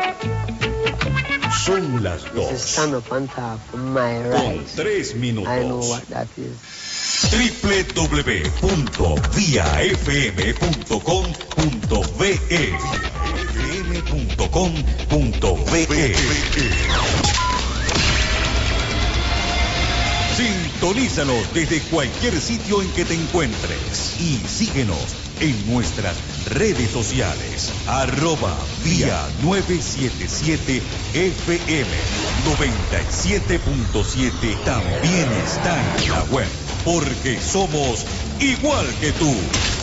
Son las 2. Con 3 minutos. www.viafm.com.be fm.com.be. Sintonízanos desde cualquier sitio en que te encuentres y síguenos en nuestras redes sociales. @vía 977 FM 97.7. También está en la web, porque somos igual que tú.